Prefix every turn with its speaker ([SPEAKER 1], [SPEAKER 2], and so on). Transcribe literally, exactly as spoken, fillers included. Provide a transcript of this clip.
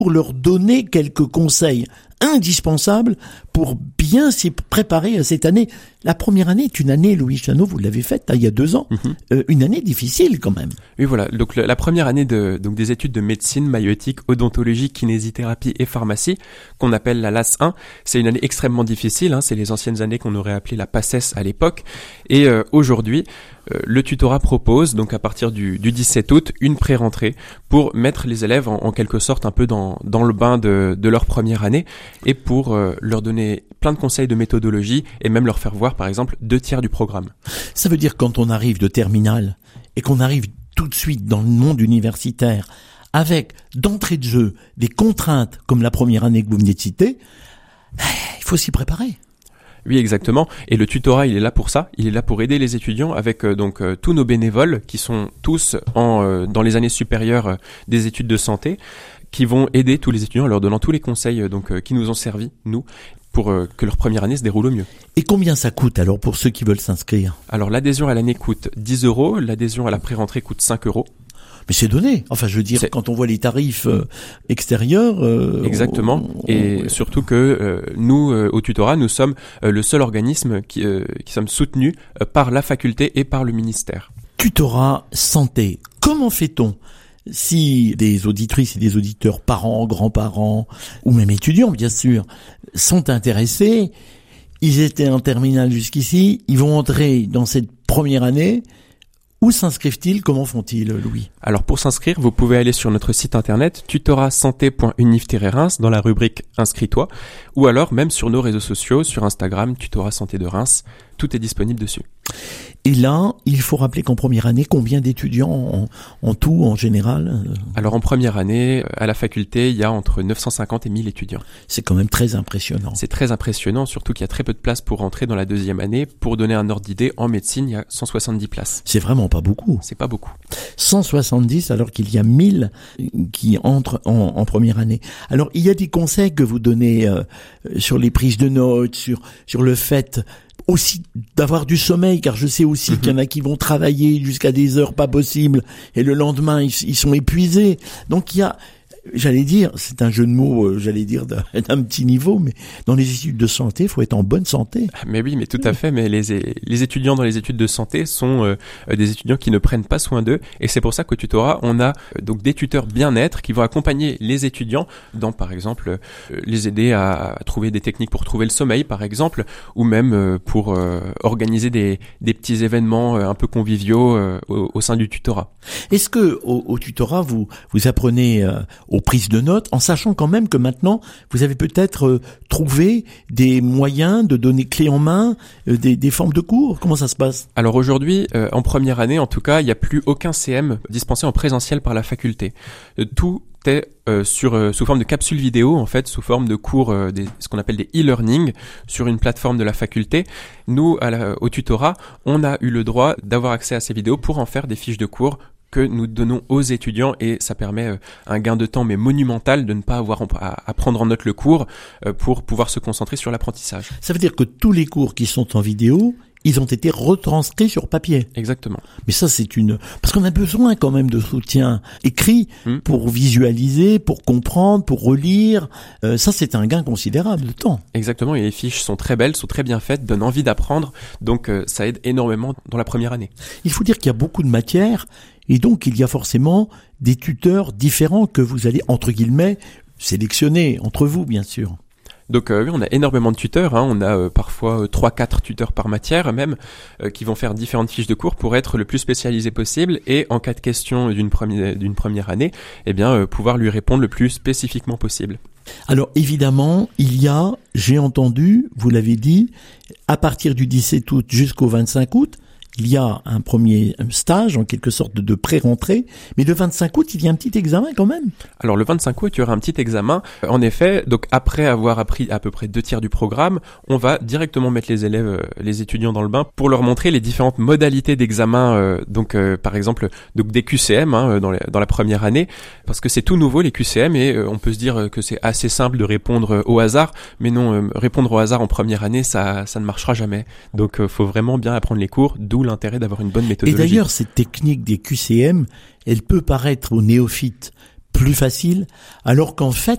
[SPEAKER 1] pour leur donner quelques conseils indispensables pour bien s'y préparer à cette année. La première année est une année, Louis Chanot, vous l'avez faite il y a deux ans, mm-hmm. euh, une année difficile quand même.
[SPEAKER 2] Oui, voilà. Donc le, la première année de donc des études de médecine, maïeutique, odontologie, kinésithérapie et pharmacie, qu'on appelle la L A S un, c'est une année extrêmement difficile. Hein, c'est les anciennes années qu'on aurait appelées la PACES à l'époque. Et euh, aujourd'hui, euh, le tutorat propose, donc à partir du, du dix-sept août, une pré-rentrée pour mettre les élèves en, en quelque sorte un peu dans dans le bain de, de leur première année et pour euh, leur donner plein de conseils de méthodologie et même leur faire voir, par exemple, deux tiers du programme.
[SPEAKER 1] Ça veut dire quand on arrive de terminale et qu'on arrive tout de suite dans le monde universitaire avec, d'entrée de jeu, des contraintes comme la première année que vous venez de citer, il faut s'y préparer.
[SPEAKER 2] Oui, exactement. Et le tutorat, il est là pour ça. Il est là pour aider les étudiants avec euh, donc euh, tous nos bénévoles qui sont tous en euh, dans les années supérieures euh, des études de santé, qui vont aider tous les étudiants en leur donnant tous les conseils euh, donc euh, qui nous ont servi, nous, pour euh, que leur première année se déroule au mieux.
[SPEAKER 1] Et combien ça coûte alors pour ceux qui veulent s'inscrire ?
[SPEAKER 2] Alors l'adhésion à l'année coûte dix euros, l'adhésion à la pré-rentrée coûte cinq euros.
[SPEAKER 1] Mais c'est donné. Enfin, je veux dire, c'est... quand on voit les tarifs euh, extérieurs... Euh,
[SPEAKER 2] Exactement.
[SPEAKER 1] On, on,
[SPEAKER 2] et
[SPEAKER 1] on...
[SPEAKER 2] surtout que euh, nous, euh, au tutorat, nous sommes euh, le seul organisme qui, euh, qui sommes soutenus euh, par la faculté et par le ministère.
[SPEAKER 1] Tutorat santé. Comment fait-on si des auditrices et des auditeurs, parents, grands-parents, ou même étudiants, bien sûr, sont intéressés, ils étaient en terminale jusqu'ici, ils vont entrer dans cette première année. Où s'inscrivent-ils ? Comment font-ils, Louis ?
[SPEAKER 2] Alors pour s'inscrire, vous pouvez aller sur notre site internet tutorat santé point unif tiret reims dans la rubrique Inscris-toi, ou alors même sur nos réseaux sociaux, sur Instagram, Tutorat Santé de Reims, tout est disponible dessus.
[SPEAKER 1] Et là, il faut rappeler qu'en première année, combien d'étudiants en, en tout, en général ?
[SPEAKER 2] Alors en première année, à la faculté, il y a entre neuf cent cinquante et mille étudiants.
[SPEAKER 1] C'est quand même très impressionnant.
[SPEAKER 2] C'est très impressionnant, surtout qu'il y a très peu de places pour rentrer dans la deuxième année. Pour donner un ordre d'idée, en médecine, il y a cent soixante-dix places.
[SPEAKER 1] C'est vraiment pas beaucoup.
[SPEAKER 2] C'est pas beaucoup.
[SPEAKER 1] cent soixante-dix alors qu'il y a mille qui entrent en, en première année. Alors, il y a des conseils que vous donnez euh, sur les prises de notes, sur sur le fait aussi d'avoir du sommeil, car je sais aussi mmh. qu'il y en a qui vont travailler jusqu'à des heures pas possibles et le lendemain ils, ils sont épuisés. Donc il y a, j'allais dire, c'est un jeu de mots, euh, j'allais dire d'un, d'un petit niveau, mais dans les études de santé, il faut être en bonne santé.
[SPEAKER 2] Mais oui, mais tout à fait. Mais les les étudiants dans les études de santé sont euh, des étudiants qui ne prennent pas soin d'eux, et c'est pour ça qu'au tutorat, on a euh, donc des tuteurs bien-être qui vont accompagner les étudiants dans, par exemple, euh, les aider à, à trouver des techniques pour trouver le sommeil, par exemple, ou même euh, pour euh, organiser des des petits événements euh, un peu conviviaux euh, au, au sein du tutorat.
[SPEAKER 1] Est-ce que au, au tutorat vous vous apprenez euh, aux prises de notes, en sachant quand même que maintenant, vous avez peut-être euh, trouvé des moyens de donner clé en main, euh, des, des formes de cours ? Comment ça se passe ?
[SPEAKER 2] Alors aujourd'hui, euh, en première année, en tout cas, il n'y a plus aucun C M dispensé en présentiel par la faculté. Euh, tout est euh, sur euh, sous forme de capsules vidéo, en fait, sous forme de cours, euh, des, ce qu'on appelle des e-learning, sur une plateforme de la faculté. Nous, à la, au tutorat, on a eu le droit d'avoir accès à ces vidéos pour en faire des fiches de cours que nous donnons aux étudiants, et ça permet un gain de temps mais monumental de ne pas avoir à prendre en note le cours pour pouvoir se concentrer sur l'apprentissage.
[SPEAKER 1] Ça veut dire que tous les cours qui sont en vidéo, ils ont été retranscrits sur papier.
[SPEAKER 2] Exactement.
[SPEAKER 1] Mais ça, c'est une... Parce qu'on a besoin quand même de soutien écrit mmh. pour visualiser, pour comprendre, pour relire. Euh, ça, c'est un gain considérable de temps.
[SPEAKER 2] Exactement, et les fiches sont très belles, sont très bien faites, donnent envie d'apprendre. Donc, euh, ça aide énormément dans la première année.
[SPEAKER 1] Il faut dire qu'il y a beaucoup de matières, et donc il y a forcément des tuteurs différents que vous allez, entre guillemets, sélectionner entre vous, bien sûr.
[SPEAKER 2] Donc euh, oui, on a énormément de tuteurs, hein. On a euh, parfois trois à quatre tuteurs par matière même, euh, qui vont faire différentes fiches de cours pour être le plus spécialisé possible, et en cas de question d'une première, d'une première année, eh bien euh, pouvoir lui répondre le plus spécifiquement possible.
[SPEAKER 1] Alors évidemment, il y a, j'ai entendu, vous l'avez dit, à partir du dix-sept août jusqu'au vingt-cinq août, il y a un premier stage, en quelque sorte, de pré-rentrée, mais le vingt-cinq août, il y a un petit examen quand même.
[SPEAKER 2] Alors le vingt-cinq août, il y aura un petit examen. En effet, donc après avoir appris à peu près deux tiers du programme, on va directement mettre les élèves, les étudiants dans le bain pour leur montrer les différentes modalités d'examen. Euh, donc euh, par exemple, donc des Q C M hein, dans, les, dans la première année, parce que c'est tout nouveau les Q C M, et euh, on peut se dire que c'est assez simple de répondre au hasard, mais non, euh, répondre au hasard en première année, ça, ça ne marchera jamais. Donc euh, faut vraiment bien apprendre les cours, d'où l'intérêt d'avoir une bonne méthodologie.
[SPEAKER 1] Et d'ailleurs, cette technique des Q C M, elle peut paraître aux néophytes plus facile, alors qu'en fait,